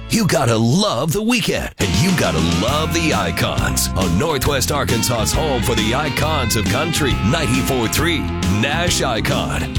You gotta love the weekend, and you gotta love the Icons on Northwest Arkansas's home for the icons of country. 94.3 Nash Icon.